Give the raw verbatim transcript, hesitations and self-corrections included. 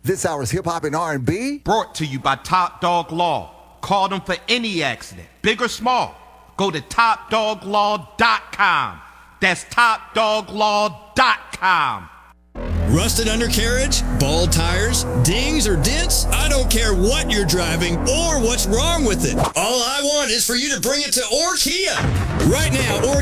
This hour's hip hop and R and B. Brought to you by Top Dog Law. Call them for any accident, big or small. Go to top dog law dot com. That's top dog law dot com. Rusted undercarriage, bald tires, dings or dents? I don't care what you're driving or what's wrong with it. All I want is for you to bring it to Orkia. Right now, Orkia